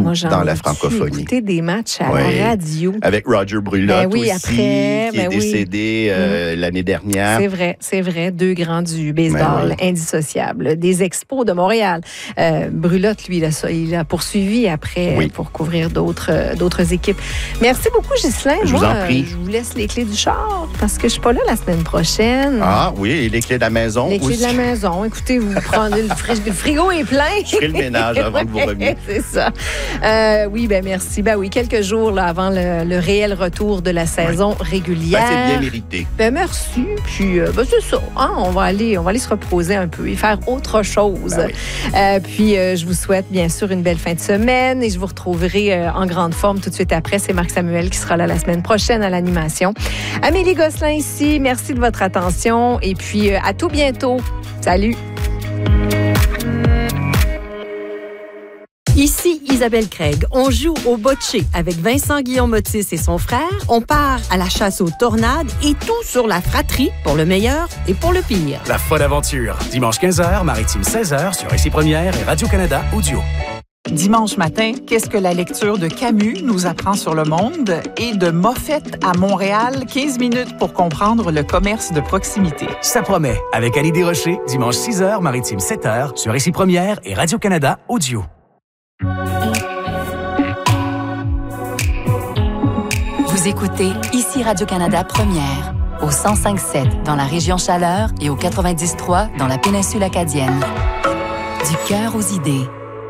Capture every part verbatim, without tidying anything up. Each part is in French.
moi, j'en dans ai la francophonie. écouté des matchs à Oui. la radio. Avec Roger Brulotte Ben oui, aussi, après, qui ben est oui. décédé euh, Mm. l'année dernière. C'est vrai, c'est vrai. Deux grands du baseball Ben oui. indissociables. Des expos de Montréal. Euh, Brulotte, lui, il a, il a poursuivi après Oui. pour couvrir d'autres, euh, d'autres équipes. Merci beaucoup, Ghislain. Je Moi, vous en prie. euh, je vous laisse les clés du char parce que je suis pas là la semaine prochaine. Ah oui, et les clés de la maison Les clés aussi. de la maison. Écoutez, vous prenez le, fri- le frigo est plein. Je ferai le ménage avant que vous reveniez. C'est ça. Euh, oui, ben merci. Ben oui, quelques jours là, avant le, le réel retour de la saison Ben, régulière. c'est bien mérité. Ben merci. Puis euh, ben, c'est ça. Hein, on va aller, on va aller se reposer un peu et faire autre chose. Ben oui. Euh, puis euh, je vous souhaite bien sûr une belle fin de semaine et je vous retrouverai euh, en grande forme tout de suite après. C'est Marc Samuel qui sera là la semaine prochaine à l'animation. Amélie Gosselin ici. Merci de votre attention et puis euh, à tout bientôt. Salut. Ici Isabelle Craig. On joue au bocce avec Vincent Guillaume-Otis et son frère. On part à la chasse aux tornades et tout sur la fratrie pour le meilleur et pour le pire. La folle aventure. Dimanche quinze heures, Maritime seize heures sur Ici Première et Radio-Canada Audio. Dimanche matin, qu'est-ce que la lecture de Camus nous apprend sur le monde? Et de Moffett à Montréal, quinze minutes pour comprendre le commerce de proximité. Ça promet. Avec Ali Desrochers, dimanche six heures, Maritime sept heures sur Ici Première et Radio-Canada Audio. Vous écoutez Ici Radio-Canada Première, au cent cinq sept dans la région Chaleur et au quatre-vingt-dix trois dans la péninsule acadienne. Du cœur aux idées.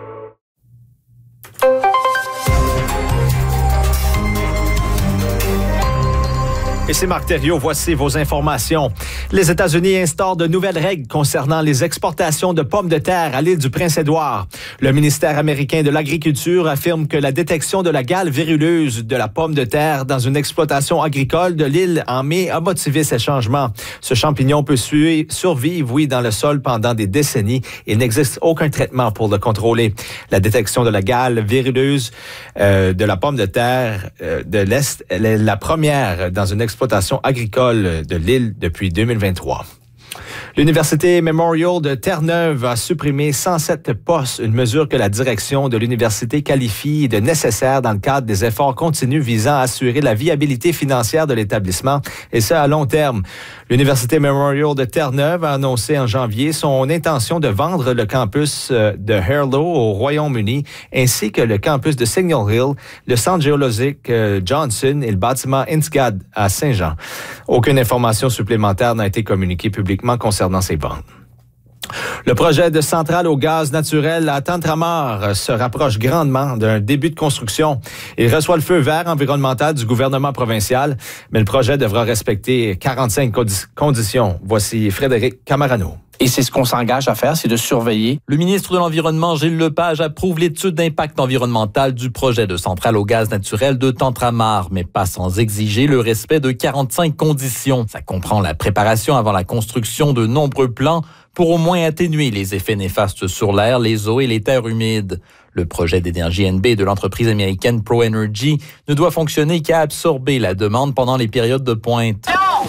Et c'est Marc Thériault, voici vos informations. Les États-Unis instaurent de nouvelles règles concernant les exportations de pommes de terre à l'île du Prince-Édouard. Le ministère américain de l'Agriculture affirme que la détection de la gale véruleuse de la pomme de terre dans une exploitation agricole de l'île en mai a motivé ces changements. Ce champignon peut suer, survivre, oui, dans le sol pendant des décennies. Il n'existe aucun traitement pour le contrôler. La détection de la gale véruleuse euh, de la pomme de terre euh, de l'Est, elle est la première dans une exploitation agricole de l'île depuis deux mille vingt-trois. L'Université Memorial de Terre-Neuve a supprimé cent sept postes, une mesure que la direction de l'université qualifie de nécessaire dans le cadre des efforts continus visant à assurer la viabilité financière de l'établissement, et ce, à long terme. L'Université Memorial de Terre-Neuve a annoncé en janvier son intention de vendre le campus de Harlow au Royaume-Uni, ainsi que le campus de Signal Hill, le centre géologique Johnson et le bâtiment Insgad à Saint-Jean. Aucune information supplémentaire n'a été communiquée publiquement concernant ces ventes. Le projet de centrale au gaz naturel à Tantramar se rapproche grandement d'un début de construction. Il reçoit le feu vert environnemental du gouvernement provincial, mais le projet devra respecter quarante-cinq condi- conditions. Voici Frédéric Camarano. Et c'est ce qu'on s'engage à faire, c'est de surveiller. Le ministre de l'Environnement, Gilles Lepage, approuve l'étude d'impact environnemental du projet de centrale au gaz naturel de Tantramar, mais pas sans exiger le respect de quarante-cinq conditions. Ça comprend la préparation avant la construction de nombreux plans pour au moins atténuer les effets néfastes sur l'air, les eaux et les terres humides. Le projet d'énergie N B de l'entreprise américaine ProEnergy ne doit fonctionner qu'à absorber la demande pendant les périodes de pointe.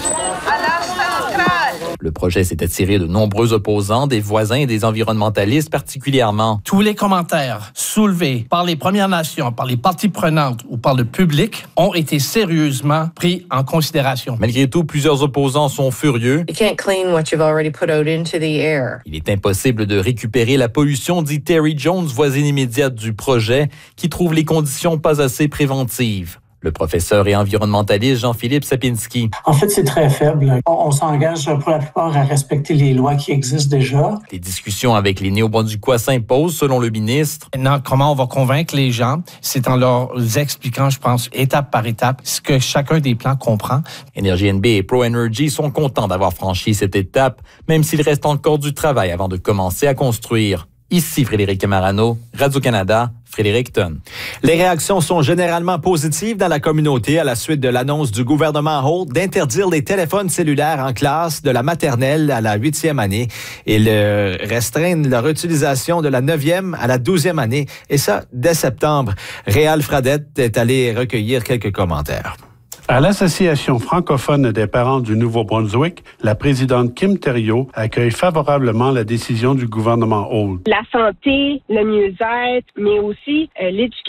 Le projet s'est attiré de nombreux opposants, des voisins et des environnementalistes particulièrement. Tous les commentaires soulevés par les Premières Nations, par les parties prenantes ou par le public ont été sérieusement pris en considération. Malgré tout, plusieurs opposants sont furieux. You can't clean what you've already put out into the air. Il est impossible de récupérer la pollution, dit Terry Jones, voisine immédiate du projet, qui trouve les conditions pas assez préventives. Le professeur et environnementaliste Jean-Philippe Sapinski. En fait, c'est très faible. On, on s'engage pour la plupart à respecter les lois qui existent déjà. Les discussions avec les Néo-Brunswickois s'imposent, selon le ministre. Maintenant, comment on va convaincre les gens? C'est en leur expliquant, je pense, étape par étape, ce que chacun des plans comprend. Énergie N B et ProEnergy sont contents d'avoir franchi cette étape, même s'il reste encore du travail avant de commencer à construire. Ici Frédéric Camarano, Radio-Canada, Fredericton. Les réactions sont généralement positives dans la communauté à la suite de l'annonce du gouvernement Holt d'interdire les téléphones cellulaires en classe de la maternelle à la huitième année et le restreindre leur utilisation de la neuvième à la douzième année, et ça dès septembre. Réal Fradette est allé recueillir quelques commentaires. À l'Association francophone des parents du Nouveau-Brunswick, la présidente Kim Thériault accueille favorablement la décision du gouvernement Holt. La santé, le mieux-être, mais aussi euh, l'éducation.